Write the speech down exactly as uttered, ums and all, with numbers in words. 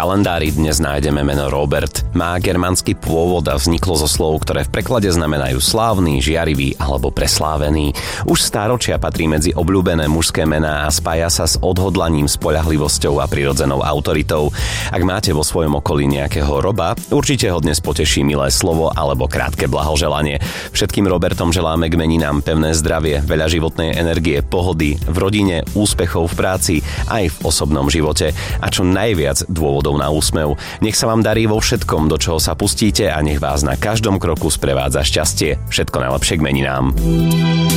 kalendári dnes nájdeme meno Robert. Má germánsky pôvod a vzniklo zo slov, ktoré v preklade znamenajú slávny, žiarivý alebo preslávený. Už stáročia patrí medzi obľúbené mužské mená a spája sa s odhodlaním, spoľahlivosťou a prirodzenou autoritou. Ak máte vo svojom okolí nejakého Roba, určite ho dnes poteší milé slovo alebo krátke blahoželanie. Všetkým Robertom želáme k meninám pevné zdravie, veľa životnej energie, pohody v rodine, úspechov v práci aj v osobnom živote a čo najviac dôvodov na úsmev. Nech sa vám darí vo všetkom, do čoho sa pustíte a nech vás na každom kroku sprevádza šťastie. Všetko najlepšie k meninám.